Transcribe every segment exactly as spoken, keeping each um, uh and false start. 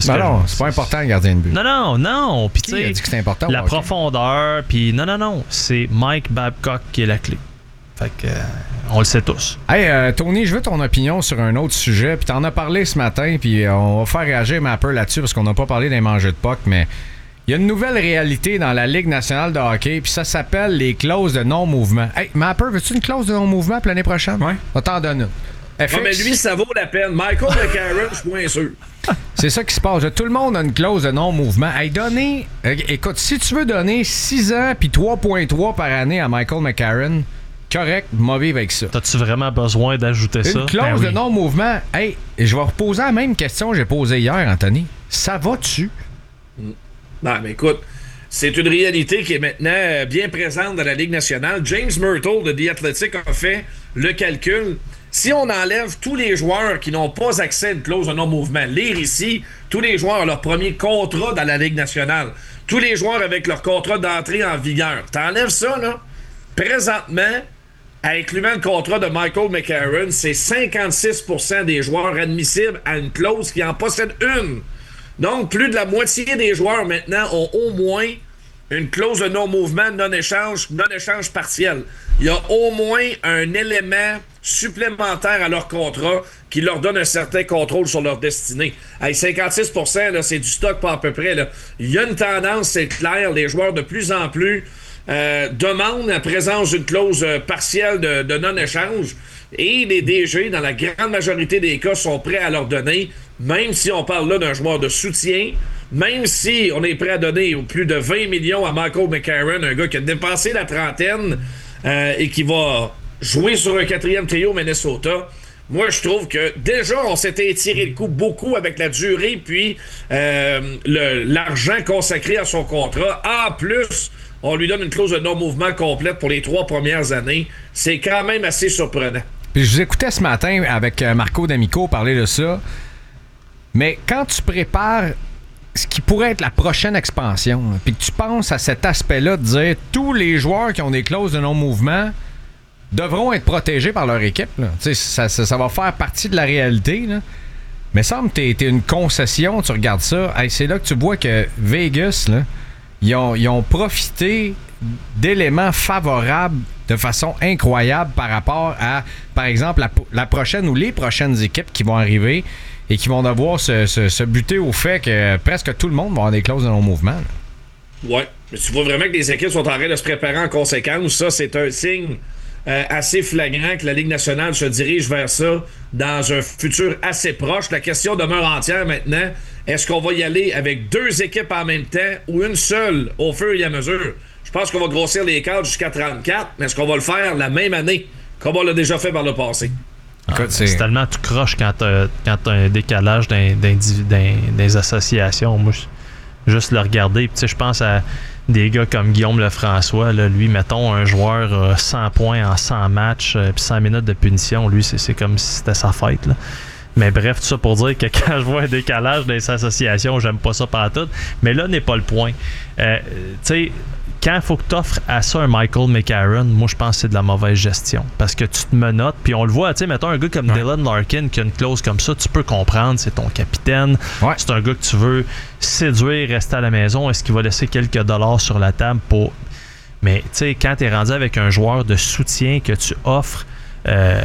Non, que non, c'est pas important, le gardien de but. Non, non, non. Puis, tu sais, dit que c'est important, la okay. profondeur, puis non, non, non. C'est Mike Babcock qui est la clé. Fait que, euh, on le sait tous. Hey, euh, Tony, je veux ton opinion sur un autre sujet. Puis t'en as parlé ce matin, puis euh, on va faire réagir Mapper là-dessus parce qu'on n'a pas parlé des mangeux de puck, mais il y a une nouvelle réalité dans la Ligue nationale de hockey, puis ça s'appelle les clauses de non-mouvement. Hey, Mapper, veux-tu une clause de non-mouvement pour l'année prochaine? Oui. On t'en donne une. F X, non, mais lui, ça vaut la peine. Michael McCarron, je suis moins sûr. C'est ça qui se passe. Tout le monde a une clause de non-mouvement. Hey, donner, euh, écoute, si tu veux donner six ans puis trois virgule trois par année à Michael McCarron, correct, mauvais avec ça. T'as-tu vraiment besoin d'ajouter une ça? Une clause ben oui. de non-mouvement. Hey, je vais reposer la même question que j'ai posée hier, Anthony. Ça va-tu? Non, mais écoute, c'est une réalité qui est maintenant bien présente dans la Ligue nationale. James Myrtle de The Athletic a fait le calcul. Si on enlève tous les joueurs qui n'ont pas accès à une clause de non-mouvement, lire ici, tous les joueurs ont leur premier contrat dans la Ligue nationale, tous les joueurs avec leur contrat d'entrée en vigueur, t'enlèves ça, là, présentement, incluant le contrat de Michael McCarron, c'est cinquante-six pour cent des joueurs admissibles à une clause qui en possède une. Donc, plus de la moitié des joueurs maintenant ont au moins une clause de non-mouvement, non-échange, non-échange partiel. Il y a au moins un élément supplémentaire à leur contrat qui leur donne un certain contrôle sur leur destinée. Hey, cinquante-six pour cent, là, c'est du stock pas à peu près. Là. Il y a une tendance, c'est clair, les joueurs de plus en plus euh, demandent la présence d'une clause euh, partielle de, de non-échange et les D G, dans la grande majorité des cas, sont prêts à leur donner, même si on parle là d'un joueur de soutien, même si on est prêt à donner plus de vingt millions à Michael McCarron, un gars qui a dépassé la trentaine euh, et qui va jouer sur un quatrième trio Minnesota. Moi, je trouve que déjà, on s'était étiré le coup beaucoup avec la durée puis euh, le, l'argent consacré à son contrat. En plus, on lui donne une clause de non-mouvement complète pour les trois premières années. C'est quand même assez surprenant. Puis je vous écoutais ce matin avec Marco D'Amico parler de ça. Mais quand tu prépares ce qui pourrait être la prochaine expansion, puis que tu penses à cet aspect-là de dire tous les joueurs qui ont des clauses de non-mouvement devront être protégés par leur équipe. Là. Ça, ça, ça va faire partie de la réalité. Là. Mais semble que t'es, t'es une concession, tu regardes ça. Hey, c'est là que tu vois que Vegas, là, ils, ont, ils ont profité d'éléments favorables de façon incroyable par rapport à, par exemple, la, la prochaine ou les prochaines équipes qui vont arriver et qui vont devoir se, se, se buter au fait que presque tout le monde va avoir des clauses de non-mouvement. Là. Ouais, mais tu vois vraiment que les équipes sont en train de se préparer en conséquence. Ça, c'est un signe euh, assez flagrant que la Ligue nationale se dirige vers ça dans un futur assez proche. La question demeure entière maintenant. Est-ce qu'on va y aller avec deux équipes en même temps ou une seule au fur et à mesure? Je pense qu'on va grossir les cadres jusqu'à trente-quatre, mais est-ce qu'on va le faire la même année comme on l'a déjà fait par le passé? Ah, c'est... c'est tellement tout croche quand t'as, quand t'as un décalage dans, dans, dans, dans les associations. Moi, je, juste le regarder. Je pense à des gars comme Guillaume Lefrançois. Là, lui, mettons, un joueur euh, cent points en cent matchs euh, puis cent minutes de punition. Lui, c'est, c'est comme si c'était sa fête. Là. Mais bref, tout ça pour dire que quand je vois un décalage dans les associations, j'aime pas ça partout. Mais là n'est pas le point. Euh, tu sais, quand il faut que tu offres à ça un Michael McCarron, moi je pense que c'est de la mauvaise gestion. Parce que tu te menottes, puis on le voit, tu sais, mettons un gars comme ouais. Dylan Larkin qui a une clause comme ça, tu peux comprendre, c'est ton capitaine, ouais. c'est un gars que tu veux séduire, rester à la maison, est-ce qu'il va laisser quelques dollars sur la table pour... Mais tu sais, quand tu es rendu avec un joueur de soutien que tu offres euh,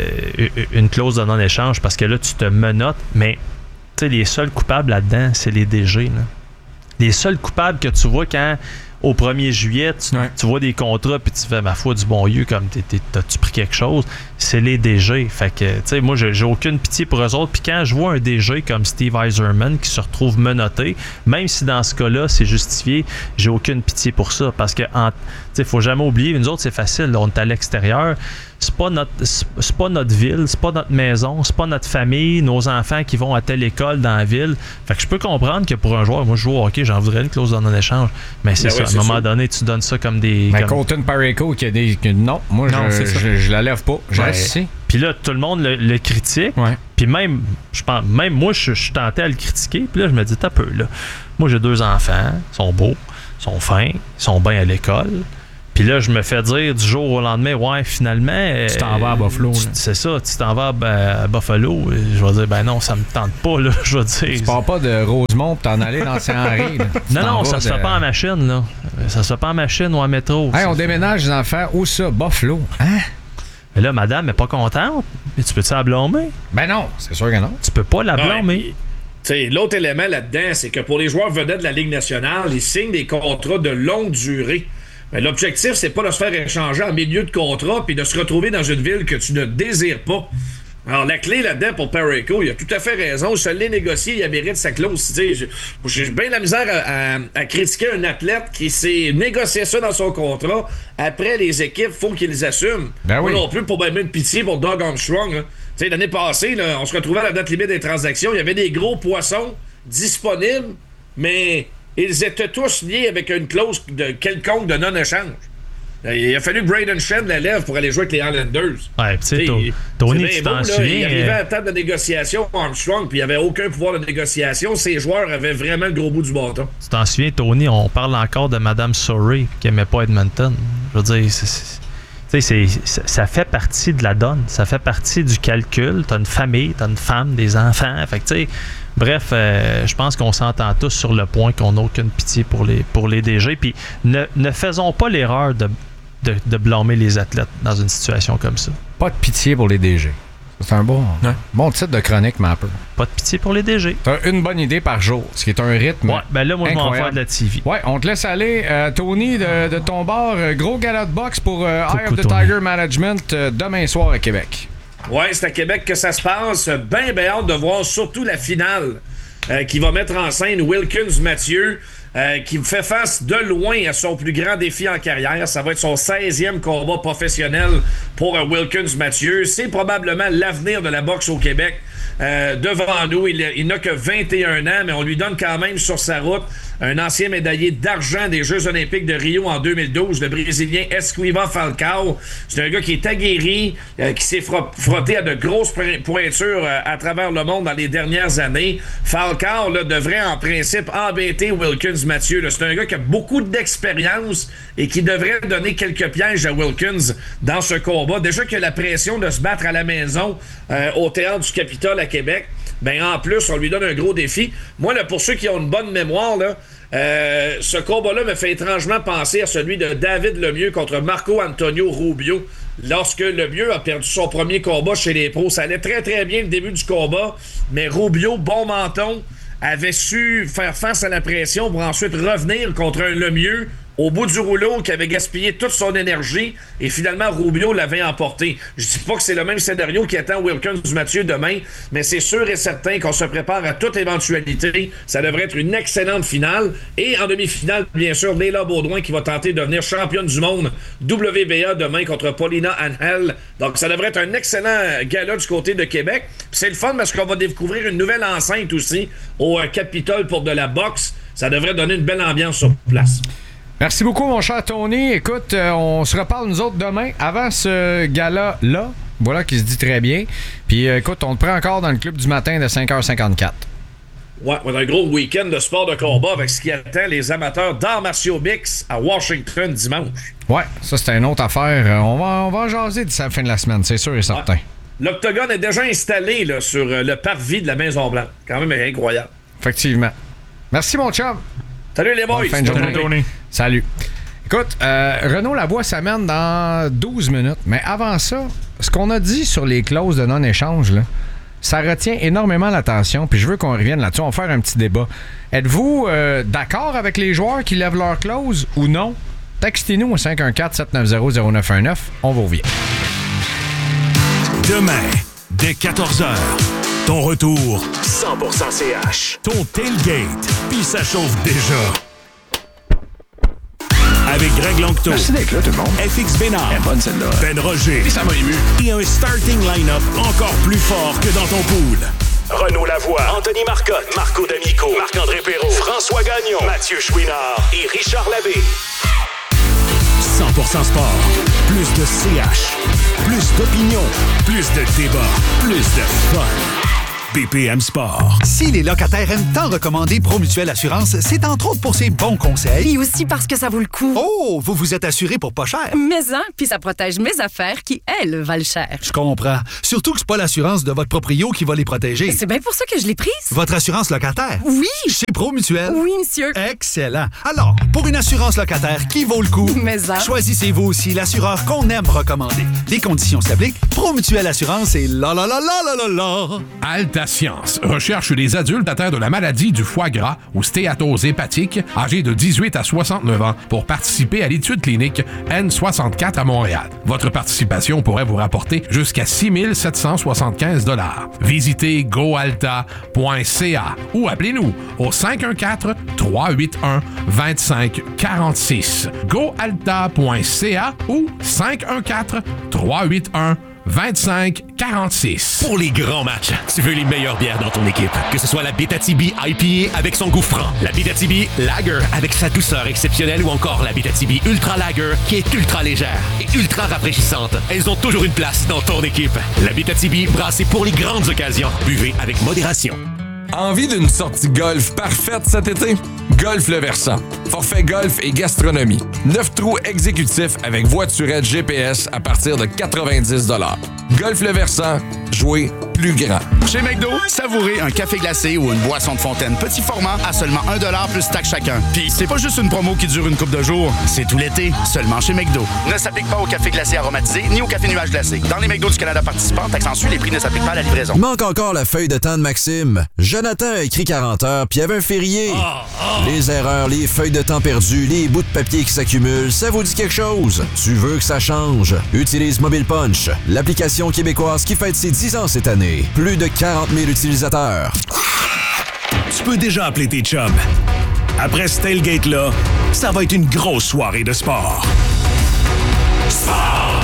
une clause de non-échange, parce que là tu te menottes, mais tu sais, les seuls coupables là-dedans, c'est les D G. Là. Les seuls coupables que tu vois quand... Au premier juillet, tu, ouais. tu vois des contrats puis tu fais ma foi du bon Dieu comme t'es, t'es, t'as-tu pris quelque chose? C'est les D G. Fait que, tu sais, moi, j'ai, j'ai aucune pitié pour eux autres. Puis quand je vois un D G comme Steve Yzerman qui se retrouve menotté, même si dans ce cas-là, c'est justifié, j'ai aucune pitié pour ça. Parce que, tu sais, faut jamais oublier, nous autres, c'est facile. Là, on est à l'extérieur. C'est pas notre c'est pas notre ville, c'est pas notre maison, c'est pas notre famille, nos enfants qui vont à telle école dans la ville. Fait que je peux comprendre que pour un joueur, moi je joue au hockey, j'en voudrais une clause de non-échange. Mais c'est ben ça, ouais, c'est à un moment sûr. donné, tu donnes ça comme des. Mais comme... Colton Parayko qui a des. Non, moi non, je, je, je la lève pas. Je reste ici. Puis là, tout le monde le, le critique. Ouais. Puis même, je pense, même moi, je suis tenté à le critiquer. Puis là, je me dis, t'as peu, là. Moi, j'ai deux enfants, ils sont beaux, ils sont fins, ils sont bien à l'école. Puis là, je me fais dire du jour au lendemain, ouais, finalement... Tu t'en vas à Buffalo. Tu, c'est ça, tu t'en vas à, à Buffalo. Je vais dire, ben non, ça me tente pas, là. Je vais dire... Tu pars pas de Rosemont pour t'en aller dans Saint-Henri. Non, non, ça de... se fait pas en machine, là. Ça se fait pas en machine ou en métro. Hey, on déménage les enfants. Où ça? Buffalo. Hein? Mais là, madame n'est pas contente. Mais tu peux-tu la blâmer? Ben non, c'est sûr que non. Tu peux pas la blâmer. Ouais. T'sais, l'autre élément là-dedans, c'est que pour les joueurs vedettes de la Ligue nationale, ils signent des contrats de longue durée. Mais l'objectif, c'est pas de se faire échanger en milieu de contrat puis de se retrouver dans une ville que tu ne désires pas. Alors, la clé là-dedans pour Parayko, il a tout à fait raison. Je l'ai négocié, il mérite sa clause. J'ai, j'ai bien la misère à, à, à critiquer un athlète qui s'est négocié ça dans son contrat. Après, les équipes, faut qu'ils les assument. Ben oui. Moi non plus, pour même une pitié pour Doug Armstrong. Hein. L'année passée, là, on se retrouvait à la date limite des transactions. Il y avait des gros poissons disponibles, mais ils étaient tous liés avec une clause de quelconque de non-échange. Il a fallu que Braden Shen la lève pour aller jouer avec les Highlanders. Ouais, tu sais, Tony, tu t'en souviens. Il arrivait à la table de négociation Armstrong, puis il n'y avait aucun pouvoir de négociation. Ces joueurs avaient vraiment le gros bout du bâton. Tu t'en souviens, Tony, on parle encore de Mme Surrey qui n'aimait pas Edmonton. Je veux dire, c'est... c'est... Tu sais, ça fait partie de la donne, ça fait partie du calcul. T'as une famille, t'as une femme, des enfants. Fait que, tu sais, bref, euh, je pense qu'on s'entend tous sur le point qu'on n'a aucune pitié pour les, pour les D G. Puis ne, ne faisons pas l'erreur de, de, de blâmer les athlètes dans une situation comme ça. Pas de pitié pour les D G. C'est un bon, ouais. bon titre de chronique, Mapper. Pas de pitié pour les D G. T'as une bonne idée par jour, ce qui est un rythme. Ouais, ben là, moi, je vais en faire de la T V. Ouais, on te laisse aller. Euh, Tony, de, de ton bord, euh, gros gala de boxe pour euh, Eye of the Tony. Tiger Management euh, demain soir à Québec. Ouais, c'est à Québec que ça se passe. Ben, ben hâte de voir surtout la finale euh, qui va mettre en scène Wilkins Mathieu. Euh, qui fait face de loin à son plus grand défi en carrière. Ça va être son seizième combat professionnel pour euh, Wilkins Mathieu. C'est probablement l'avenir de la boxe au Québec. Euh, devant nous, il, il n'a que vingt et un ans, mais on lui donne quand même sur sa route un ancien médaillé d'argent des Jeux olympiques de Rio en deux mille douze, le Brésilien Esquiva Falcao. C'est un gars qui est aguerri, euh, qui s'est fro- frotté à de grosses pointures euh, à travers le monde dans les dernières années. Falcao là, devrait en principe embêter Wilkins Mathieu. Là. C'est un gars qui a beaucoup d'expérience et qui devrait donner quelques pièges à Wilkins dans ce combat. Déjà qu'il a la pression de se battre à la maison euh, au Théâtre du Capitole à Québec, ben en plus, on lui donne un gros défi. Moi, là, pour ceux qui ont une bonne mémoire, là, euh, ce combat-là me fait étrangement penser à celui de David Lemieux contre Marco Antonio Rubio. Lorsque Lemieux a perdu son premier combat chez les pros, ça allait très très bien le début du combat, mais Rubio, bon menton, avait su faire face à la pression pour ensuite revenir contre un Lemieux au bout du rouleau qui avait gaspillé toute son énergie et finalement Rubio l'avait emporté. Je dis pas que c'est le même scénario qui attend Wilkins Mathieu demain, mais c'est sûr et certain qu'on se prépare à toute éventualité. Ça devrait être une excellente finale. Et en demi-finale, bien sûr, Leila Baudouin qui va tenter de devenir championne du monde W B A demain contre Paulina Angel. Donc ça devrait être un excellent gala du côté de Québec. Puis c'est le fun parce qu'on va découvrir une nouvelle enceinte aussi au Capitole pour de la boxe. Ça devrait donner une belle ambiance sur place. Merci beaucoup, mon cher Tony. Écoute, euh, on se reparle, nous autres, demain, avant ce gala-là. Voilà, qui se dit très bien. Puis, euh, écoute, on te prend encore dans le club du matin de cinq heures cinquante-quatre. Ouais, on a un gros week-end de sport de combat avec ce qui attend les amateurs d'arts martiaux mix à Washington dimanche. Ouais, ça, c'est une autre affaire. On va, on va en jaser d'ici la fin de la semaine, c'est sûr et certain. Ouais. L'octogone est déjà installé là, sur le parvis de la Maison-Blanche. Quand même incroyable. Effectivement. Merci, mon chum. Salut les boys! Fin de journée. Salut, Salut. Écoute, euh, Renaud Lavoie s'amène dans douze minutes. Mais avant ça, ce qu'on a dit sur les clauses de non-échange, là, ça retient énormément l'attention. Puis je veux qu'on revienne là-dessus. On va faire un petit débat. Êtes-vous euh, d'accord avec les joueurs qui lèvent leurs clauses ou non? Textez-nous au cinq un quatre, sept neuf zéro, zéro neuf un neuf. On vous revient. Demain, dès quatorze heures, ton retour cent pour cent C H. Ton tailgate, puis ça chauffe déjà. Avec Greg Longto. Merci d'être là, tout le monde. F X Bénard. Elle est bonne, celle-là. Ben Roger. Et ça m'a ému. Et un starting line-up encore plus fort que dans ton pool. Renaud Lavoie, Anthony Marcotte, Marco D'Amico, Marc-André Perrault, François Gagnon, Mathieu Chouinard et Richard Labbé. cent pour cent sport. Plus de C H. Plus d'opinion. Plus de débat. Plus de fun. B P M Sport. Si les locataires aiment tant recommander Promutuelle Assurance, c'est entre autres pour ses bons conseils. Et aussi parce que ça vaut le coup. Oh, vous vous êtes assuré pour pas cher. Mais hein, puis ça protège mes affaires qui, elles, valent cher. Je comprends. Surtout que c'est pas l'assurance de votre proprio qui va les protéger. C'est bien pour ça que je l'ai prise. Votre assurance locataire? Oui. Chez Promutuelle? Oui, monsieur. Excellent. Alors, pour une assurance locataire qui vaut le coup, Mais hein. choisissez-vous aussi l'assureur qu'on aime recommander. Les conditions s'appliquent. Promutuelle Assurance et la la la la la la la. Alta Science recherche des adultes atteints de la maladie du foie gras ou stéatose hépatique, âgés de dix-huit à soixante-neuf ans, pour participer à l'étude clinique N soixante-quatre à Montréal. Votre participation pourrait vous rapporter jusqu'à six mille sept cent soixante-quinze dollars. Visitez goalta point c a ou appelez-nous au cinq un quatre, trois huit un, deux cinq quatre six. goalta point c a ou cinq un quatre, trois huit un, vingt-cinq quarante-six. Pour les grands matchs, tu veux les meilleures bières dans ton équipe. Que ce soit la Abitibi I P A avec son goût franc, la Abitibi Lager avec sa douceur exceptionnelle ou encore la Abitibi Ultra Lager qui est ultra légère et ultra rafraîchissante. Elles ont toujours une place dans ton équipe. La Abitibi brassée pour les grandes occasions. Buvez avec modération. Envie d'une sortie golf parfaite cet été? Golf Le Versant. Forfait golf et gastronomie. neuf trous exécutifs avec voiturette G P S à partir de quatre-vingt-dix dollars. Golf Le Versant, jouer plus grand. Chez McDo, savourez un café glacé ou une boisson de fontaine petit format à seulement un dollar plus taxe chacun. Puis c'est pas juste une promo qui dure une couple de jours, c'est tout l'été, seulement chez McDo. Ne s'applique pas au café glacé aromatisé ni au café nuage glacé. Dans les McDo du Canada participants, taxe en sus, les prix ne s'appliquent pas à la livraison. Manque encore la feuille de temps de Maxime. Jonathan a écrit quarante heures, puis il y avait un férié. Oh, oh. Les erreurs, les feuilles de temps perdues, les bouts de papier qui s'accumulent, ça vous dit quelque chose? Tu veux que ça change? Utilise Mobile Punch, l'application québécoise qui fête ses dix ans cette année. Plus de quarante mille utilisateurs. Tu peux déjà appeler tes chums. Après ce tailgate-là, ça va être une grosse soirée de sport. Sport!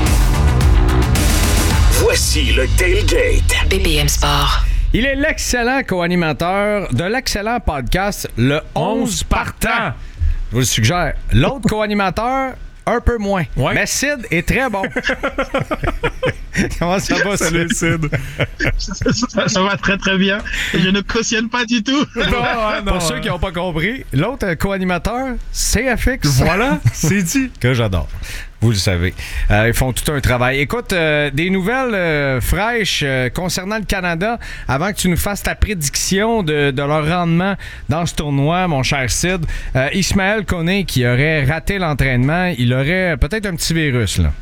Voici le tailgate. B P M Sport. Il est l'excellent co-animateur de l'excellent podcast Le onze Partant. Je vous le suggère. L'autre co-animateur, un peu moins. Ouais. Mais Sid est très bon. Comment ça va, Salut, Sid? ça, ça, ça va très, très bien. Je ne cautionne pas du tout. Non, hein, non, Pour ceux qui n'ont pas compris, l'autre co-animateur, C F X. Voilà, c'est dit. Que j'adore. Vous le savez. Euh, ils font tout un travail. Écoute, euh, des nouvelles euh, fraîches euh, concernant le Canada, avant que tu nous fasses ta prédiction de, de leur rendement dans ce tournoi, mon cher Sid. Euh, Ismaël Koné, qui aurait raté l'entraînement, il aurait peut-être un petit virus, là.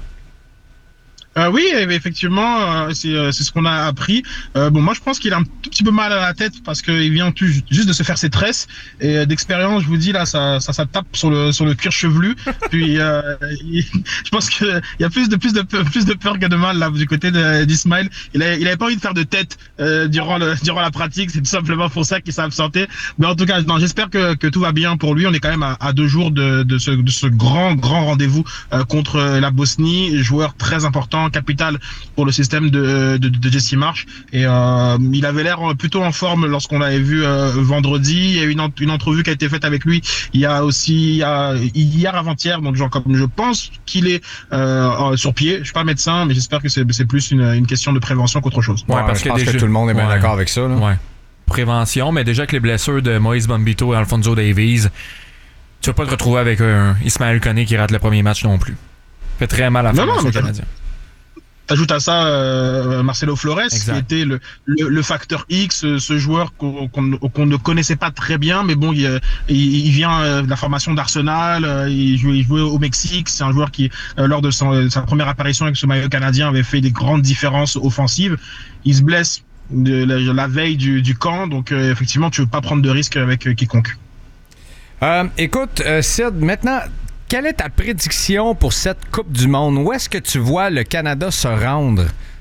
Euh, oui, effectivement, euh, c'est, euh, c'est ce qu'on a appris. Euh, bon, moi, je pense qu'il a un tout petit peu mal à la tête parce qu'il vient tout, juste de se faire ses tresses. Et euh, d'expérience, je vous dis, là, ça, ça, ça tape sur le, sur le cuir chevelu. Puis, euh, il, je pense qu'il y a plus de, plus de, plus de peur que de mal, là, du côté de, d'Ismaël. Il avait, il avait pas envie de faire de tête, euh, durant le, durant la pratique. C'est tout simplement pour ça qu'il s'est absenté. Mais en tout cas, non, j'espère que, que tout va bien pour lui. On est quand même à, à deux jours de, de ce, de ce grand, grand rendez-vous, euh, contre la Bosnie. Joueur très important, capital pour le système de, de, de Jesse Marsh, et euh, il avait l'air plutôt en forme lorsqu'on l'avait vu euh, vendredi. Il y a eu une, une entrevue qui a été faite avec lui il y a aussi il y a, hier avant-hier, donc genre, comme je pense qu'il est euh, sur pied. Je suis pas médecin, mais j'espère que c'est, c'est plus une, une question de prévention qu'autre chose. Ouais, parce je pense que, que tout le monde est bien ouais. d'accord avec ça, là. Ouais. Prévention, mais déjà que les blessures de Moïse Bombito et Alfonso Davies, tu vas pas te retrouver avec un Ismaël Koné qui rate le premier match non plus. Ça fait très mal à la formation canadienne. T'ajoutes à ça euh, Marcelo Flores, exact. Qui était le, le, le facteur X, ce joueur qu'on, qu'on, qu'on ne connaissait pas très bien, mais bon, il, il, il vient de la formation d'Arsenal, il jouait, il jouait au Mexique. C'est un joueur qui, lors de son, sa première apparition avec ce maillot canadien, avait fait des grandes différences offensives. Il se blesse de la, la veille du, du camp, donc euh, effectivement, tu veux pas prendre de risque avec euh, quiconque. Euh, écoute, euh, Sid, maintenant... Quelle est ta prédiction pour cette Coupe du Monde? Où est-ce que tu vois le Canada se rendre?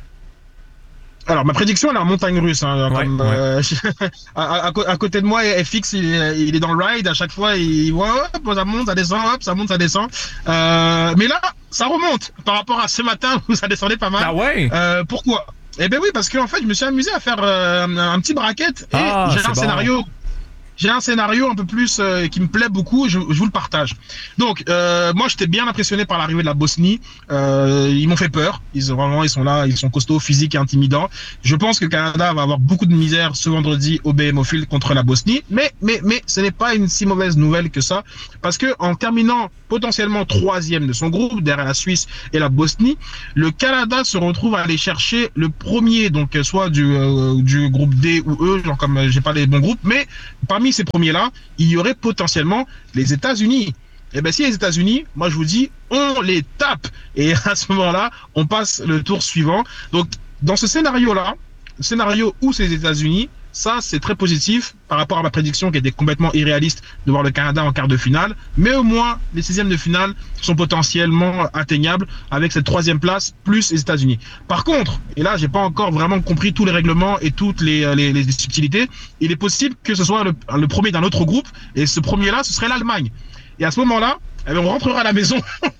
Alors, ma prédiction, elle est en montagne russe. Hein, ouais, comme, ouais. Euh, à, à, à côté de moi, F X, il, il est dans le ride. À chaque fois, il voit, hop, ça monte, ça descend, hop, ça monte, ça descend. Euh, mais là, ça remonte par rapport à ce matin où ça descendait pas mal. Ah ouais? Euh, pourquoi? Eh ben oui, parce qu'en fait, je me suis amusé à faire euh, un petit bracket et ah, j'ai un bon. scénario... j'ai un scénario un peu plus euh, qui me plaît beaucoup, je, je vous le partage. Donc, euh, moi, j'étais bien impressionné par l'arrivée de la Bosnie. Euh, ils m'ont fait peur. Ils vraiment, ils sont là, ils sont costauds, physiques et intimidants. Je pense que le Canada va avoir beaucoup de misère ce vendredi au B M O Field contre la Bosnie. Mais, mais, mais, ce n'est pas une si mauvaise nouvelle que ça, parce que en terminant potentiellement troisième de son groupe derrière la Suisse et la Bosnie, le Canada se retrouve à aller chercher le premier, donc soit du euh, du groupe D ou E, genre comme euh, j'ai pas les bons groupes, mais parmi ces premiers-là, il y aurait potentiellement les États-Unis. Et ben si les États-Unis, moi je vous dis, on les tape. Et à ce moment-là, on passe le tour suivant. Donc dans ce scénario-là, le scénario où c'est les États-Unis, ça c'est très positif par rapport à ma prédiction qui était complètement irréaliste de voir le Canada en quart de finale. Mais au moins, les seizièmes de finale sont potentiellement atteignables avec cette troisième place plus les États-Unis. Par contre, et là j'ai pas encore vraiment compris tous les règlements et toutes les, les, les subtilités, il est possible que ce soit le, le premier d'un autre groupe et ce premier-là, ce serait l'Allemagne. Et à ce moment-là, eh bien, on rentrera à la maison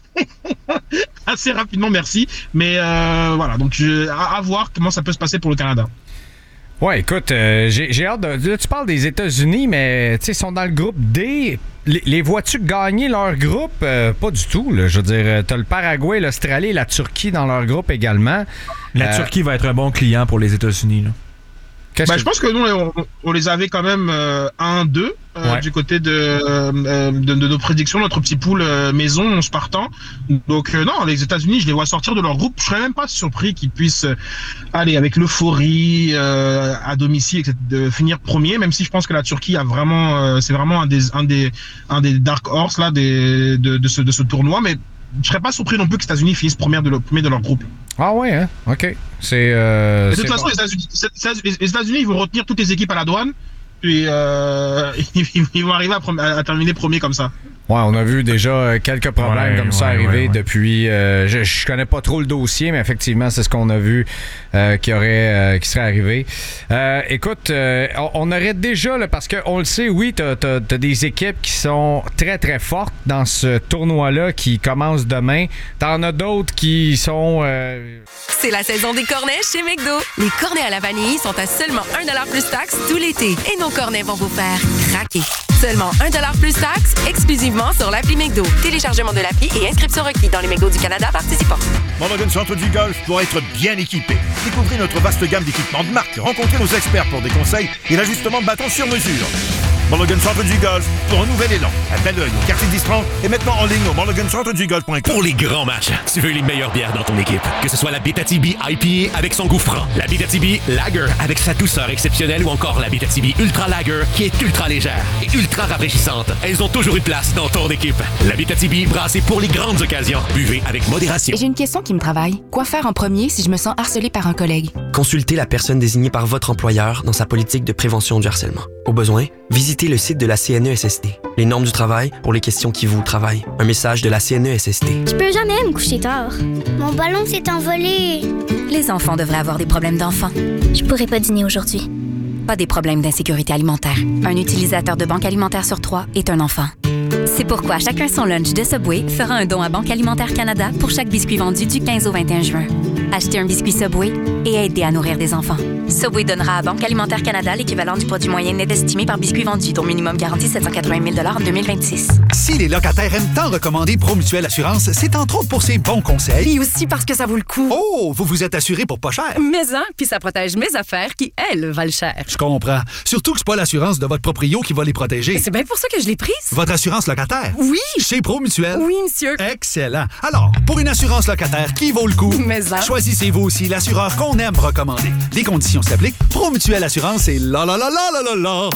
assez rapidement, merci. Mais euh, voilà, donc je, à, à voir comment ça peut se passer pour le Canada. Ouais, écoute, euh, j'ai, j'ai hâte de... Là, tu parles des États-Unis, mais tu sais, ils sont dans le groupe D. Les, les vois-tu gagner leur groupe? Euh, pas du tout, là. Je veux dire, t'as le Paraguay, l'Australie et la Turquie dans leur groupe également. La euh... Turquie va être un bon client pour les États-Unis, là. Ben, que... Je pense que nous, on, on les avait quand même euh, un deux euh, ouais. du côté de, euh, de, de nos prédictions, notre petit pool euh, maison, onze partants. Donc euh, non, les États-Unis, je les vois sortir de leur groupe. Je serais même pas surpris qu'ils puissent euh, aller avec l'euphorie euh, à domicile, de finir premier. Même si je pense que la Turquie a vraiment, euh, c'est vraiment un des, un des, un des dark horse là, des, de, de ce, de ce tournoi. Mais je serais pas surpris non plus que les États-Unis finissent premier de, le, premier de leur groupe. Ah ouais, hein? OK. C'est, euh, de toute façon, bon. les, États-Unis, les États-Unis, ils vont retenir toutes les équipes à la douane, puis euh, ils, ils vont arriver à, à, à terminer premier comme ça. Ouais, on a vu déjà quelques problèmes ouais, comme ça ouais, arriver ouais, ouais. depuis... Euh, je, je connais pas trop le dossier, mais effectivement, c'est ce qu'on a vu euh, qui aurait, euh, qui serait arrivé. Euh, écoute, euh, on, on aurait déjà, là, parce qu'on le sait, oui, t'as, t'as, t'as des équipes qui sont très, très fortes dans ce tournoi-là qui commence demain. T'en as d'autres qui sont... Euh... C'est la saison des cornets chez McDo. Les cornets à la vanille sont à seulement un dollar plus taxe tout l'été. Et nos cornets vont vous faire craquer. Seulement un dollar plus taxe, exclusivement sur l'appli McDo. Téléchargement de l'appli et inscription requis dans les McDo du Canada participants. Mulligan Centre du Golf doit être bien équipé. Découvrez notre vaste gamme d'équipements de marque. Rencontrez nos experts pour des conseils et l'ajustement de bâton sur mesure. Mulligan Centre du Golf pour un nouvel élan. À Belleuil, au quartier d'Istran et maintenant en ligne au mulligan centre du golf point com. Pour les grands matchs, tu veux les meilleures bières dans ton équipe. Que ce soit la Abitibi I P A avec son goût franc, la Abitibi Lager avec sa douceur exceptionnelle ou encore la Abitibi Ultra Lager qui est ultra légère et ultra rafraîchissante. Elles ont toujours une place dans ton équipe. La Abitibi brassée pour les grandes occasions. Buvez avec modération. J'ai une question qui me travaille. Quoi faire en premier si je me sens harcelée par un collègue? Consultez la personne désignée par votre employeur dans sa politique de prévention du harcèlement. Au besoin, visitez le site de la C N E S S T. Les normes du travail pour les questions qui vous travaillent. Un message de la C N E S S T. Je peux jamais me coucher tard. Mon ballon s'est envolé. Les enfants devraient avoir des problèmes d'enfants. Je pourrais pas dîner aujourd'hui. Pas des problèmes d'insécurité alimentaire. Un utilisateur de Banque Alimentaire sur trois est un enfant. C'est pourquoi Chacun son lunch de Subway fera un don à Banque Alimentaire Canada pour chaque biscuit vendu du quinze au vingt et un juin. Achetez un biscuit Subway et aidez à nourrir des enfants. Subway donnera à Banque Alimentaire Canada l'équivalent du produit moyen net estimé par biscuit vendu, dont minimum garanti sept cent quatre-vingt mille dollars en deux mille vingt-six. Si les locataires aiment tant recommander Promutuelle Assurance, c'est entre autres pour ses bons conseils. Et aussi parce que ça vaut le coup. Oh, vous vous êtes assuré pour pas cher. Mais hein, puis ça protège mes affaires qui, elles, valent cher. Je comprends. Surtout que c'est pas l'assurance de votre proprio qui va les protéger. C'est bien pour ça que je l'ai prise. Votre assurance locataire? Oui. Chez Promutuelle? Oui, monsieur. Excellent. Alors, pour une assurance locataire qui vaut le coup, Mais hein. choisissez-vous aussi l'assureur qu'on aime recommander. Les conditions s'appliquent. Promutuelle Assurance et la la la la la la la.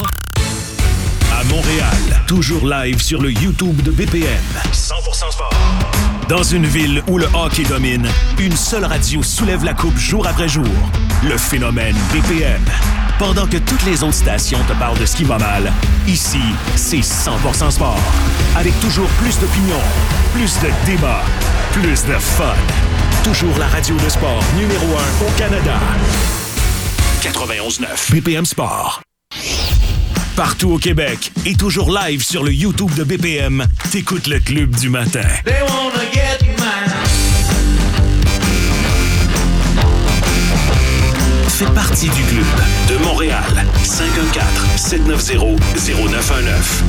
À Montréal, toujours live sur le YouTube de B P M. cent pour cent sport. Dans une ville où le hockey domine, une seule radio soulève la coupe jour après jour. Le phénomène B P M. Pendant que toutes les autres stations te parlent de ce qui va mal, ici, c'est cent pour cent sport. Avec toujours plus d'opinions, plus de débats, plus de fun. Toujours la radio de sport numéro un au Canada. quatre-vingt-onze neuf B P M Sport. Partout au Québec et toujours live sur le YouTube de B P M, t'écoutes le Club du matin. They wanna get mine. fait partie du club. De Montréal, cinq un quatre, sept neuf zéro, zéro neuf un neuf.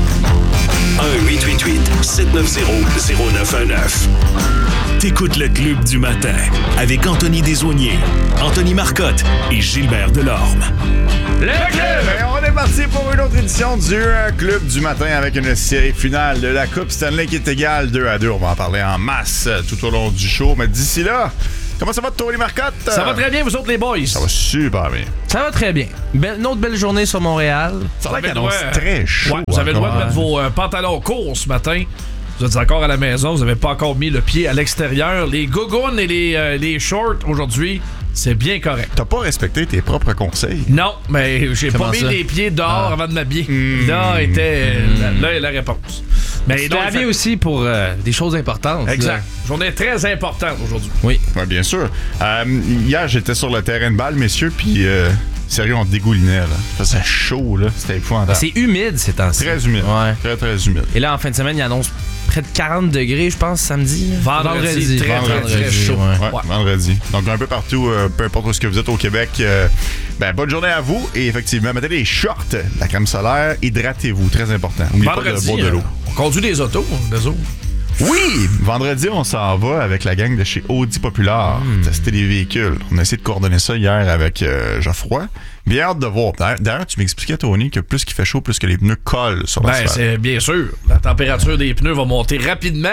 un huit huit huit, sept neuf zéro, zéro neuf un neuf. T'écoutes le Club du matin avec Anthony Desaulniers, Anthony Marcotte et Gilbert Delorme. Le club! Et on est parti pour une autre édition du euh, Club du matin avec une série finale de la Coupe Stanley qui est égale deux à deux. On va en parler en masse euh, tout au long du show. Mais d'ici là, comment ça va, Tony Marcotte? Ça va très bien, vous autres, les boys? Ça va super bien. Ça va très bien. Belle, une autre belle journée sur Montréal. Ça va être très chaud. Ouais, vous avez le droit de encore, mettre vos euh, pantalons courts ce matin. Vous êtes encore à la maison, vous n'avez pas encore mis le pied à l'extérieur. Les gougounes et les, euh, les shorts aujourd'hui, c'est bien correct. T'as pas respecté tes propres conseils? Non, mais j'ai Comment pas mis ça? les pieds dehors Ah. avant de m'habiller. Mmh. Là était mmh. là est la réponse. Mais tu non, t'es habillé aussi pour euh, des choses importantes. Exact. Là. Journée très importante aujourd'hui. Oui. Ouais, bien sûr. Euh, hier, j'étais sur le terrain de balle, messieurs, puis euh, sérieux, on dégoulinait. Là. Ça faisait chaud, là. C'était épouvantable. C'est humide ces temps-ci. Très humide. Ouais. Très, très humide. Et là, en fin de semaine, il annonce près de quarante degrés, je pense, samedi. Vendredi, très, vendredi, très chaud. Ouais, ouais. Vendredi. Donc, un peu partout, euh, peu importe où est-ce que vous êtes au Québec, euh, ben, bonne journée à vous. Et effectivement, mettez les shorts, la crème solaire, hydratez-vous, très important. N'oubliez pas de boire de l'eau. Euh, on conduit des autos, des autos. Oui! Vendredi, on s'en va avec la gang de chez Audi Populaire Mm. tester les véhicules. On a essayé de coordonner ça hier avec euh, Geoffroy. Bien hâte de voir. D'ailleurs, tu m'expliquais, Tony, que plus qu'il fait chaud, plus que les pneus collent sur Ben, l'asphalte. c'est bien sûr. La température des pneus va monter rapidement.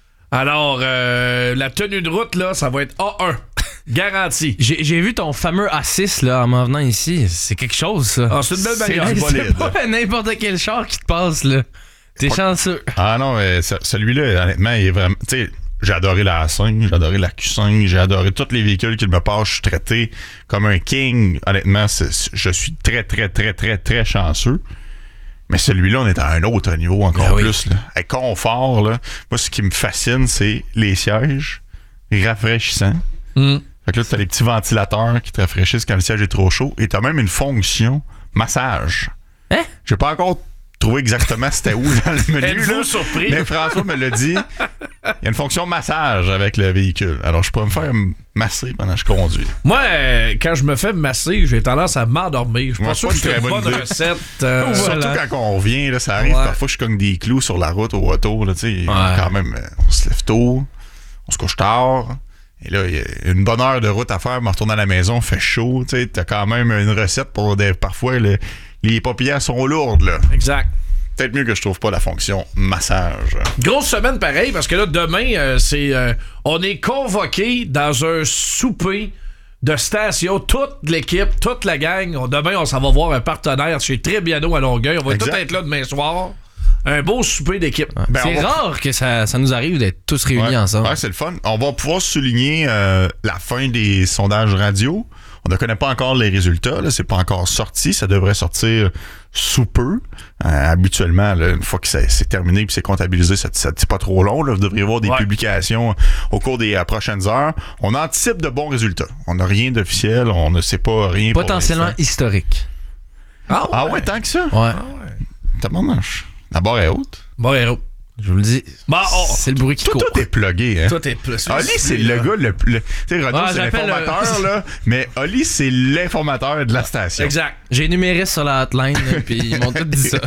Alors, euh, la tenue de route, là, ça va être A un. Garanti. J'ai, j'ai vu ton fameux A six là, en m'en venant ici. C'est quelque chose, ça. Ah, c'est une belle bagnole. C'est, bolide. c'est pas n'importe quel char qui te passe, là. T'es chanceux. Ah non, mais ce- celui-là, honnêtement, il est vraiment... Tu sais, j'ai adoré la A cinq, j'ai adoré la Q cinq, j'ai adoré tous les véhicules qu'il me passe. Je suis traité comme un king. Honnêtement, c'est- c'est- je suis très, très, très, très, très chanceux. Mais celui-là, on est à un autre niveau encore Ben oui. plus. Là. Avec confort, là. Moi, ce qui me fascine, c'est les sièges rafraîchissants. Mm. Fait que là, t'as les petits ventilateurs qui te rafraîchissent quand le siège est trop chaud. Et t'as même une fonction massage. Hein? J'ai pas encore trouvé exactement c'était où dans le menu. Êtes-vous là, surpris? mais François me l'a dit. Il y a une fonction massage avec le véhicule. Alors, je pourrais me faire masser pendant que je conduis. Moi, euh, quand je me fais masser, j'ai tendance à m'endormir. Je suis Ouais, pas sûr pas que une c'est très une bonne bonne idée. recette. euh, Surtout voilà. quand on revient, là, ça arrive. Ouais. Parfois, je cogne des clous sur la route au auto. Là, tu sais, Ouais. quand même, euh, on se lève tôt, on se couche tard. Et là, il y a une bonne heure de route à faire, me retourner à la maison, fait chaud. Tu sais, t'as quand même une recette pour des. Parfois, le- les paupières sont lourdes. Là. Exact. Peut-être mieux que je trouve pas la fonction massage. Grosse semaine pareil, parce que là, demain, euh, c'est euh, on est convoqué dans un souper de station, toute l'équipe, toute la gang. On- demain, on s'en va voir un partenaire chez Trébiano à Longueuil. On va Exact. tous être là demain soir. Un beau souper d'équipe. Ben, c'est on va- rare que ça, ça nous arrive d'être tous réunis Ouais. ensemble. Ouais, c'est le fun. On va pouvoir souligner euh, la fin des sondages radio. On ne connaît pas encore les résultats. Là. C'est pas encore sorti. Ça devrait sortir sous peu. Euh, habituellement, là, une fois que ça- c'est terminé et c'est comptabilisé, ça, ça c'est pas trop long. Là. Vous devriez voir des Ouais. publications au cours des euh, prochaines heures. On anticipe de bons résultats. On n'a rien d'officiel. On ne sait pas rien. pour Potentiellement l'instant. historique. Ah ouais? Ah ouais, tant que ça? Ouais. T'as bon manche. La barre est haute. Bon héros. Je vous le dis. Bon, oh, C'est le bruit qui Tout, court. tout est plugué, hein? tout est plus. Oli, c'est le gars le plus. Tu sais, Renaud, Ah, c'est j'appelle l'informateur, le- là. Mais Oli, c'est l'informateur de la station. Exact. J'ai numéré sur la hotline, là, puis ils m'ont tout dit ça.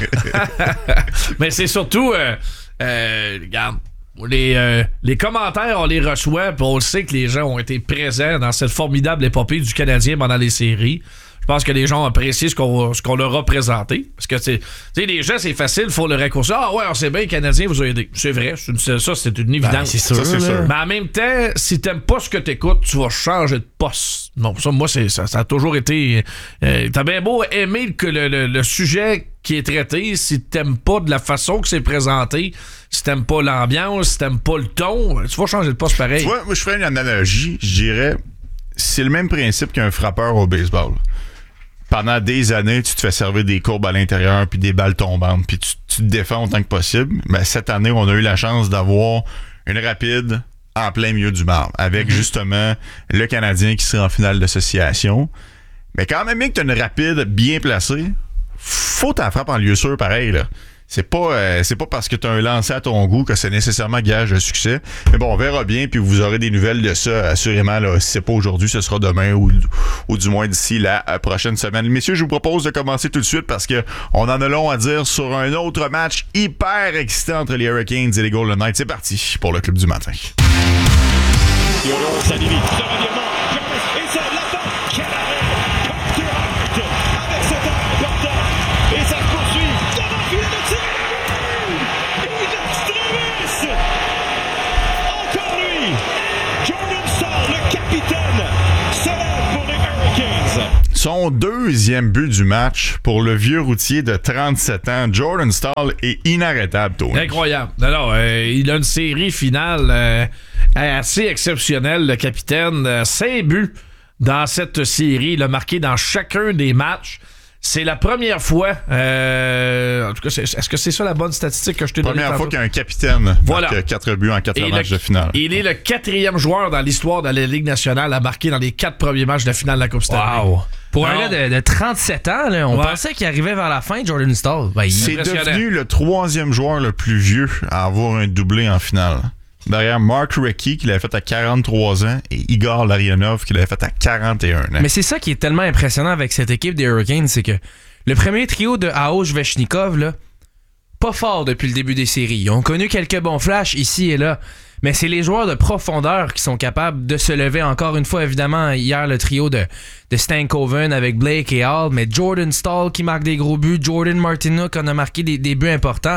Mais c'est surtout, euh, euh, regarde, les, euh, les commentaires, on les reçoit, puis on le sait que les gens ont été présents dans cette formidable épopée du Canadien pendant les séries. Je pense que les gens ont apprécié ce qu'on, ce qu'on leur a présenté. Parce que, tu sais, les gens, c'est facile, il faut le raccourcir. Ah ouais, on sait bien, le Canadien vous a aidé. C'est vrai, c'est une- ça, c'est une évidence. Ben, c'est sûr, Ça, c'est là. sûr. Mais en même temps, si t'aimes pas ce que t'écoutes, tu vas changer de poste. Non, ça, moi, c'est, ça, ça a toujours été... Euh, t'as bien beau aimer que le, le, le sujet qui est traité, si t'aimes pas de la façon que c'est présenté, si t'aimes pas l'ambiance, si t'aimes pas le ton, tu vas changer de poste pareil. Tu vois, moi, je ferais une analogie. Je dirais, c'est le même principe qu'un frappeur au baseball. Pendant des années, tu te fais servir des courbes à l'intérieur puis des balles tombantes, puis tu, tu te défends autant que possible. Mais cette année, on a eu la chance d'avoir une rapide en plein milieu du marbre, avec mm-hmm. justement le Canadien qui serait en finale d'association. Mais quand même, bien que tu as une rapide bien placée, faut ta frappe en lieu sûr pareil, là. C'est pas, euh, c'est pas parce que tu as un lancer à ton goût que c'est nécessairement gage de succès. Mais bon, on verra bien, puis vous aurez des nouvelles de ça, assurément. Là, si c'est pas aujourd'hui, ce sera demain ou, ou du moins d'ici la prochaine semaine. Messieurs, je vous propose de commencer tout de suite parce que on en a long à dire sur un autre match hyper excitant entre les Hurricanes et les Golden Knights. C'est parti pour le Club du matin. Son deuxième but du match pour le vieux routier de trente-sept ans, Jordan Staal, est inarrêtable, Tony. Incroyable. Non, non, euh, il a une série finale euh, assez exceptionnelle, le capitaine. Euh, cinq buts dans cette série. Il a marqué dans chacun des matchs. C'est la première fois, euh, en tout cas, c'est, est-ce que c'est ça la bonne statistique que je t'ai donnée? Première fois qu'un capitaine voilà. marque quatre buts en quatre Et matchs le, de finale. Il est le quatrième joueur dans l'histoire de la Ligue nationale à marquer dans les quatre premiers matchs de finale de la Coupe Stanley. Wow. Pour un gars de, de trente-sept ans, là, on ouais. pensait qu'il arrivait vers la fin, Jordan Staal. Ben, c'est devenu le troisième joueur le plus vieux à avoir un doublé en finale. Derrière Mark Recchi, qui l'avait fait à quarante-trois ans, et Igor Larionov, qui l'avait fait à quarante et un ans. Mais c'est ça qui est tellement impressionnant avec cette équipe des Hurricanes, c'est que le premier trio de Aho Svechnikov, là, pas fort depuis le début des séries. Ils ont connu quelques bons flashs ici et là, mais c'est les joueurs de profondeur qui sont capables de se lever. Encore une fois, évidemment, hier, le trio de, de Stankoven avec Blake et Hall, mais Jordan Staal qui marque des gros buts, Jordan Martinook en a marqué des, des buts importants.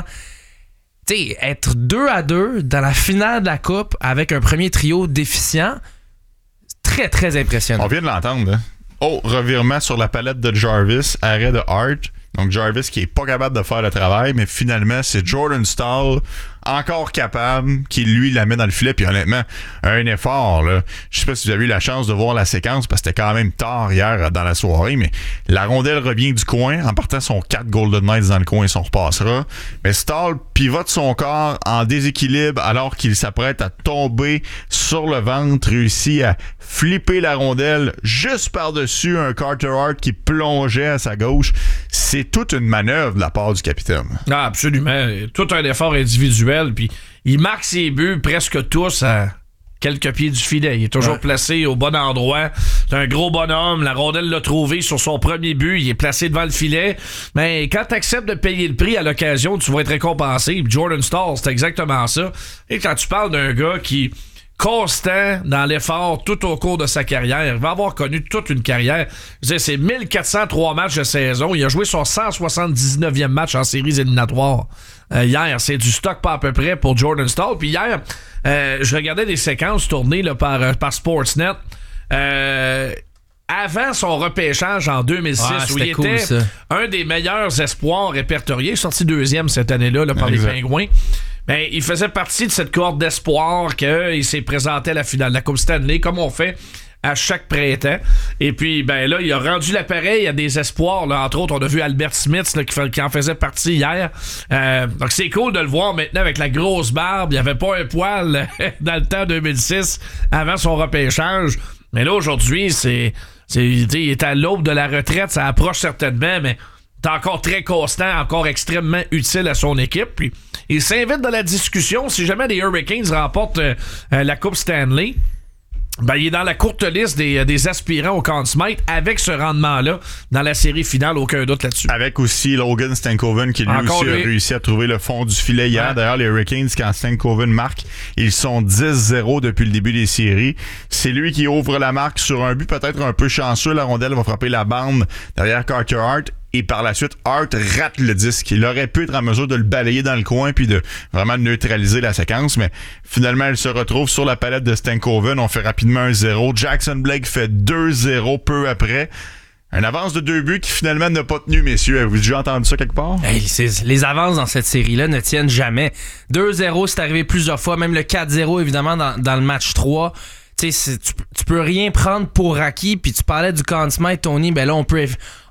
Tu sais, être deux à deux dans la finale de la Coupe avec un premier trio déficient, très, très impressionnant. On vient de l'entendre, hein? Oh, revirement sur la palette de Jarvis, arrêt de Hart. Donc Jarvis qui est pas capable de faire le travail, mais finalement, c'est Jordan Staal encore capable, qui lui la met dans le filet. Puis honnêtement, un effort, là. Je sais pas si vous avez eu la chance de voir la séquence, parce que c'était quand même tard hier dans la soirée, mais la rondelle revient du coin, en partant son quatre Golden Knights dans le coin, on repassera. Mais Staal pivote son corps en déséquilibre alors qu'il s'apprête à tomber sur le ventre, réussit à flipper la rondelle juste par-dessus un Carter Hart qui plongeait à sa gauche. C'est toute une manœuvre de la part du capitaine. Ah, absolument. Tout un effort individuel. Puis il marque ses buts presque tous à quelques pieds du filet. Il est toujours ouais. placé au bon endroit. C'est un gros bonhomme. La rondelle l'a trouvé sur son premier but. Il est placé devant le filet. Mais quand tu acceptes de payer le prix à l'occasion, tu vas être récompensé. Jordan Staal, c'est exactement ça. Et quand tu parles d'un gars qui constant dans l'effort tout au cours de sa carrière. Il va avoir connu toute une carrière. Je veux dire, c'est mille quatre cent trois matchs de saison. Il a joué son cent soixante-dix-neuvième match en séries éliminatoires. Euh, hier, c'est du stock pas à peu près pour Jordan Staal. Puis hier, euh, je regardais des séquences tournées là, par, euh, par Sportsnet. Euh, avant son repêchage en deux mille six, ah, où il cool, était ça. un des meilleurs espoirs répertoriés, sorti deuxième cette année-là là, par exact. les Pingouins. Ben, il faisait partie de cette cohorte d'espoir qu'il s'est présenté à la finale de la Coupe Stanley, comme on fait à chaque printemps. Et puis, ben là, il a rendu l'appareil à des espoirs. Là. Entre autres, on a vu Albert Smith là, qui, fait, qui en faisait partie hier. Euh, donc, c'est cool de le voir maintenant avec la grosse barbe. Il n'y avait pas un poil dans le temps deux mille six, avant son repêchage. Mais là, aujourd'hui, c'est, c'est, il est à l'aube de la retraite. Ça approche certainement, mais c'est encore très constant, encore extrêmement utile à son équipe. Puis, il s'invite dans la discussion. Si jamais les Hurricanes remportent euh, euh, la Coupe Stanley, ben, il est dans la courte liste des, des aspirants au Conn Smythe avec ce rendement-là dans la série finale, aucun doute là-dessus. Avec aussi Logan Stankoven qui lui Encore aussi lui. a réussi à trouver le fond du filet hier. Ouais. D'ailleurs, les Hurricanes, quand Stankoven marque, ils sont dix zéro depuis le début des séries. C'est lui qui ouvre la marque sur un but peut-être un peu chanceux. La rondelle va frapper la bande derrière Carter Hart. Et par la suite, Hart rate le disque. Il aurait pu être en mesure de le balayer dans le coin puis de vraiment neutraliser la séquence, mais finalement, elle se retrouve sur la palette de Stankoven. On fait rapidement un zéro. Jackson Blake fait deux zéro peu après. Un avance de deux buts qui finalement n'a pas tenu, messieurs. Avez-vous déjà entendu ça quelque part? Hey, c'est, les avances dans cette série-là ne tiennent jamais. deux zéro, c'est arrivé plusieurs fois. Même le quatre zéro, évidemment, dans, dans le match trois. Tu sais, tu, tu peux rien prendre pour acquis. Puis tu parlais du Conn Smythe, Tony. Ben là, on peut,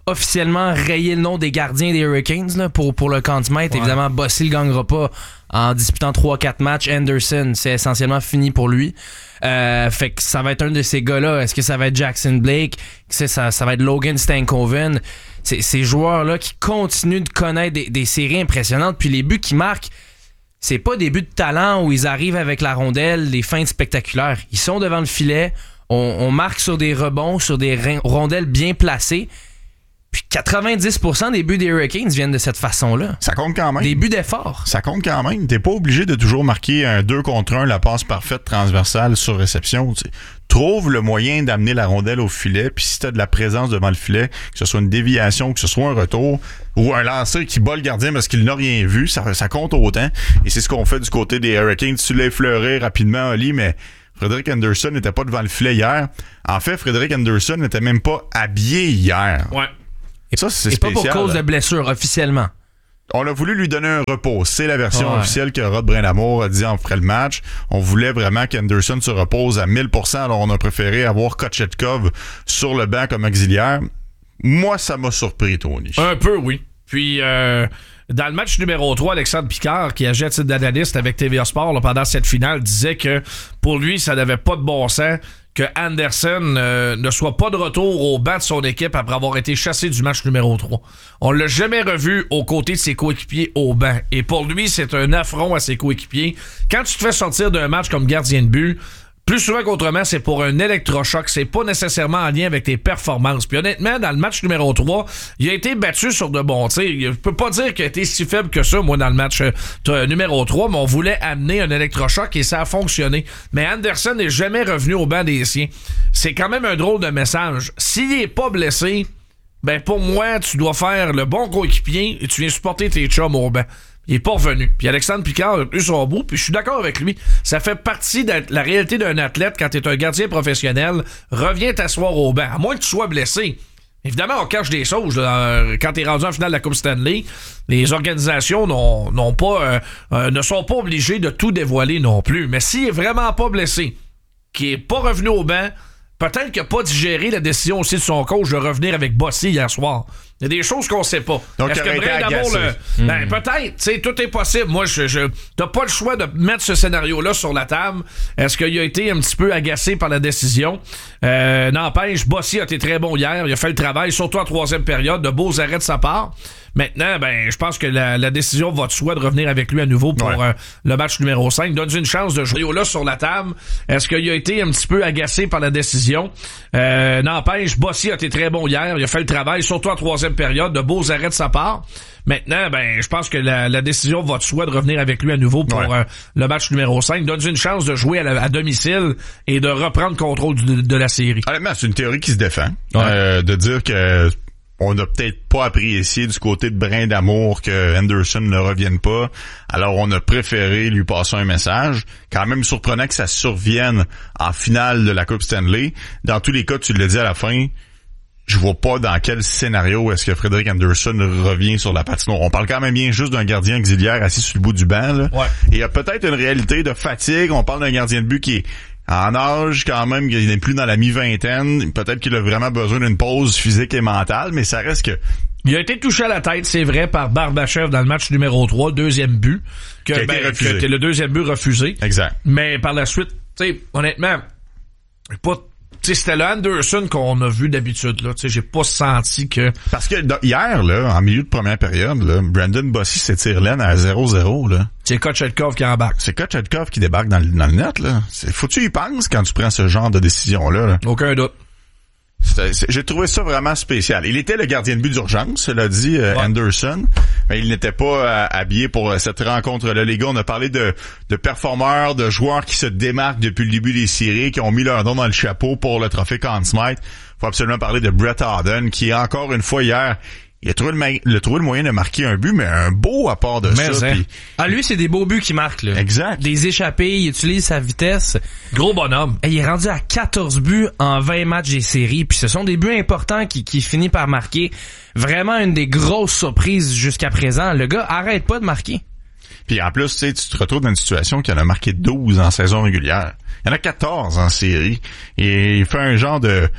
officiellement rayé le nom des gardiens des Hurricanes là, pour, pour le Conn Smythe. Ouais. Évidemment, Bossy ne le gagnera pas en disputant trois quatre matchs. Anderson, c'est essentiellement fini pour lui. Euh, fait que ça va être un de ces gars-là. Est-ce que ça va être Jackson Blake? Ça, ça, ça va être Logan Stankoven? C'est, ces joueurs-là qui continuent de connaître des, des séries impressionnantes. Puis les buts qu'ils marquent, c'est pas des buts de talent où ils arrivent avec la rondelle, des feintes spectaculaires. Ils sont devant le filet. On, on marque sur des rebonds, sur des rondelles bien placées. Puis quatre-vingt-dix pour cent des buts des Hurricanes viennent de cette façon-là. Ça compte quand même. Des buts d'effort. Ça compte quand même. T'es pas obligé de toujours marquer un deux contre un, la passe parfaite transversale sur réception. T'sais. Trouve le moyen d'amener la rondelle au filet, puis si t'as de la présence devant le filet, que ce soit une déviation, que ce soit un retour, ou un lancer qui bat le gardien parce qu'il n'a rien vu, ça, ça compte autant. Et c'est ce qu'on fait du côté des Hurricanes. Tu l'as effleuré rapidement, Oli, mais Frederik Andersen n'était pas devant le filet hier. En fait, Frederik Andersen n'était même pas habillé hier. Ouais. Et ça, c'est Et spécial. pas pour cause de blessure, officiellement. On a voulu lui donner un repos. C'est la version ouais. officielle que Rod Brindamour a dit après le match. On voulait vraiment qu'Anderson se repose à mille pour cent. Alors, on a préféré avoir Kochetkov sur le banc comme auxiliaire. Moi, ça m'a surpris, Tony. Un peu, oui. Puis, euh, dans le match numéro trois, Alexandre Picard, qui agit à titre d'analyste avec T V A Sport là, pendant cette finale, disait que pour lui, ça n'avait pas de bon sens que Anderson euh, ne soit pas de retour au banc de son équipe après avoir été chassé du match numéro trois. On l'a jamais revu aux côtés de ses coéquipiers au banc. Et pour lui, c'est un affront à ses coéquipiers. Quand tu te fais sortir d'un match comme gardien de but, plus souvent qu'autrement, c'est pour un électrochoc. C'est pas nécessairement en lien avec tes performances. Puis honnêtement, dans le match numéro trois, il a été battu sur de bons tirs. Je peux pas dire qu'il a été si faible que ça, moi, dans le match euh, numéro trois, mais on voulait amener un électrochoc et ça a fonctionné. Mais Anderson n'est jamais revenu au banc des siens. C'est quand même un drôle de message. S'il est pas blessé, ben pour moi, tu dois faire le bon coéquipier et tu viens supporter tes chums au banc. Il est pas revenu. Puis Alexandre Picard a eu son bout, puis je suis d'accord avec lui. Ça fait partie de la réalité d'un athlète quand t'es un gardien professionnel. Reviens t'asseoir au banc, à moins que tu sois blessé. Évidemment, on cache des choses. Là. Quand t'es rendu en finale de la Coupe Stanley, les organisations n'ont, n'ont pas, euh, euh, ne sont pas obligées de tout dévoiler non plus. Mais s'il est vraiment pas blessé, qui est pas revenu au banc, peut-être qu'il n'a pas digéré la décision aussi de son coach de revenir avec Bossy hier soir. Il y a des choses qu'on sait pas. Donc, est-ce que Brindamour le... mmh. Ben, peut-être. Tu sais, tout est possible. Moi, je, je... t'as pas le choix de mettre ce scénario-là sur la table. Est-ce qu'il a été un petit peu agacé par la décision? Euh, n'empêche, Bossy a été très bon hier. Il a fait le travail, surtout en troisième période. De beaux arrêts de sa part. Maintenant, ben, je pense que la, la décision va de soi de revenir avec lui à nouveau pour ouais. euh, le match numéro cinq. Donne une chance de jouer là sur la table. Est-ce qu'il a été un petit peu agacé par la décision? Euh, n'empêche, Bossy a été très bon hier. Il a fait le travail, surtout en troisième période. De beaux arrêts de sa part. Maintenant, ben, je pense que la, la décision va de soi de revenir avec lui à nouveau pour ouais. euh, le match numéro cinq. Donne une chance de jouer à, la, à domicile et de reprendre contrôle de, de la série. Honnêtement, c'est une théorie qui se défend. Ouais. Euh, de dire que on n'a peut-être pas apprécié du côté de Brindamour que Anderson ne revienne pas. Alors, on a préféré lui passer un message. Quand même surprenant que ça survienne en finale de la Coupe Stanley. Dans tous les cas, tu l'as dit à la fin, je vois pas dans quel scénario est-ce que Frederik Anderson revient sur la patinoire. On parle quand même bien juste d'un gardien auxiliaire assis sur le bout du banc. Là. Ouais. Et il y a peut-être une réalité de fatigue. On parle d'un gardien de but qui est en âge quand même, il n'est plus dans la mi-vingtaine. Peut-être qu'il a vraiment besoin d'une pause physique et mentale, mais ça reste que... Il a été touché à la tête, c'est vrai, par Barbashev dans le match numéro trois, deuxième but. Que, qui a été ben, refusé. que le deuxième but refusé. Exact. Mais par la suite, tu sais, honnêtement, pas... T'sais, c'était le Anderson qu'on a vu d'habitude, là. T'sais, j'ai pas senti que... Parce que hier, là, en milieu de première période, là, Brandon Bossy s'étire laine à zéro zéro, là. C'est Kochetkov qui embarque. C'est Kochetkov qui débarque dans le, dans le net, là. C'est, faut que tu y penses quand tu prends ce genre de décision-là, là. Aucun doute. C'est, c'est, j'ai trouvé ça vraiment spécial. Il était le gardien de but d'urgence, cela dit, euh, ouais. Anderson, mais il n'était pas euh, habillé pour euh, cette rencontre-là. Les gars, on a parlé de, de performeurs, de joueurs qui se démarquent depuis le début des séries, qui ont mis leur nom dans le chapeau pour le trophée Conn Smythe. Faut absolument parler de Brett Howden, qui encore une fois hier, il a trouvé le, ma- le, trouvé le moyen de marquer un but, mais un beau apport de mais ça. Hein. Pis... Ah, lui, c'est des beaux buts qu'il marque, là. Exact. Des échappées, il utilise sa vitesse. Gros bonhomme. Et il est rendu à quatorze buts en vingt matchs des séries. Puis ce sont des buts importants qui, qui finit par marquer. Vraiment une des grosses surprises jusqu'à présent. Le gars arrête pas de marquer. Puis en plus, tu sais, tu te retrouves dans une situation qu'il en a marqué douze en saison régulière. Il y en a quatorze en série. Et il fait un genre de...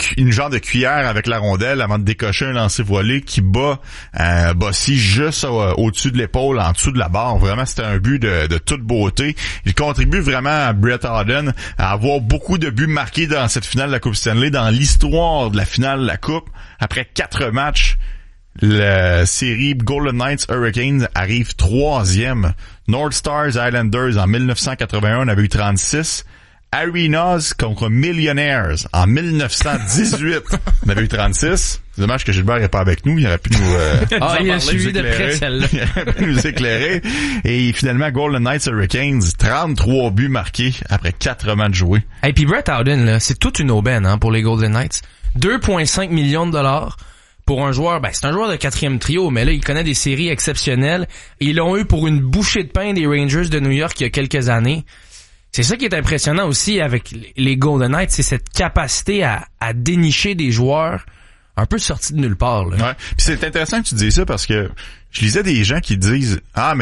une genre de cuillère avec la rondelle avant de décocher un lancer voilé qui bat euh, Bossy juste au, au-dessus de l'épaule, en dessous de la barre. Vraiment, c'était un but de, de toute beauté. Il contribue vraiment à Brett Howden à avoir beaucoup de buts marqués dans cette finale de la Coupe Stanley, dans l'histoire de la finale de la Coupe. Après quatre matchs, la série Golden Knights Hurricanes arrive troisième. North Stars Islanders en dix-neuf cent quatre-vingt-un, on avait eu trente-six. Arenas contre Millionaires en dix-neuf cent dix-huit. On avait eu trente-six. C'est dommage que Gilbert n'est pas avec nous. Il aurait pu nous, euh, ah, nous il a suivi de près celle-là. Il aurait pu nous éclairer. Et finalement, Golden Knights Hurricanes, trente-trois buts marqués après quatre matchs joués. Et puis Brett Howden, là, c'est toute une aubaine, hein, pour les Golden Knights. deux virgule cinq millions de dollars pour un joueur, ben, c'est un joueur de quatrième trio, mais là, il connaît des séries exceptionnelles. Ils l'ont eu pour une bouchée de pain des Rangers de New York il y a quelques années. C'est ça qui est impressionnant aussi avec les Golden Knights, c'est cette capacité à, à dénicher des joueurs un peu sortis de nulle part. Là. Ouais. Puis c'est intéressant que tu dises ça parce que je lisais des gens qui disent « Ah, mais